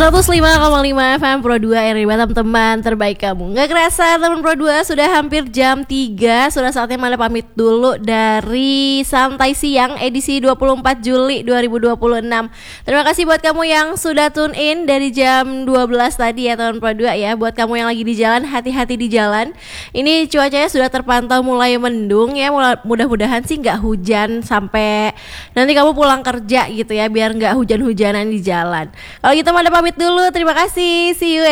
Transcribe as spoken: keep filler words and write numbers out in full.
seratus lima koma lima F M Pro dua R W Batam, teman terbaik kamu. Gak kerasa teman Pro dua sudah hampir jam tiga. Sudah saatnya Mala pamit dulu dari Santai Siang edisi dua puluh empat Juli dua ribu dua puluh enam. Terima kasih buat kamu yang sudah tune in dari jam dua belas tadi ya teman Pro dua ya. Buat kamu yang lagi di jalan, hati-hati di jalan. Ini cuacanya sudah terpantau mulai mendung ya. Mudah-mudahan sih gak hujan sampai nanti kamu pulang kerja gitu ya, biar gak hujan-hujanan di jalan. Kalau gitu Mala pamit dulu, terima kasih, see you.